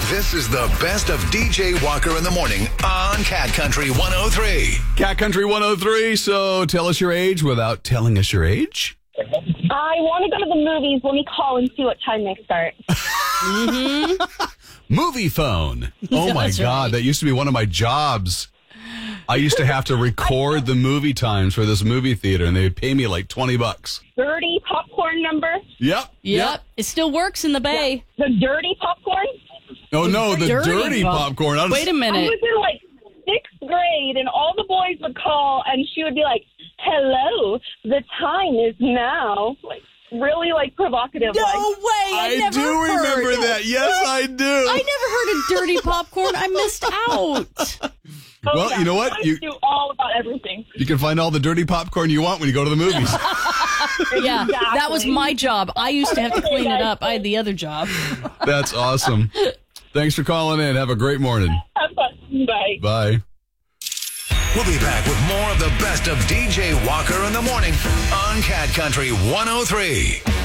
This is the best of DJ Walker in the morning on Cat Country 103. Cat Country 103, so tell us your age without telling us your age. I want to go to the movies. Let me call and see what time they start. Movie phone. Oh, my God. Right. That used to be one of my jobs. I used to have to record the movie times for this movie theater, and they would pay me like $20. Dirty popcorn number? Yep. It still works in the Bay. The dirty popcorn? Oh, no, the dirty popcorn. Wait a I minute. was in like 6th grade, and all the boys would call, and she would be like, hello, the time is now. Like, really, like, provocative. No like, way. I never do heard. remember that. Yes, I do. I never heard of dirty popcorn. I missed out. oh, Well, yeah, you know what? boys knew all about everything. You can find all the dirty popcorn you want when you go to the movies. Yeah, that was Exactly. my job. I used to have to clean it up. I had the other job. That's awesome. Thanks for calling in. Have a great morning. Have fun. Bye. Bye. We'll be back with more of the best of DJ Walker in the morning on Cat Country 103.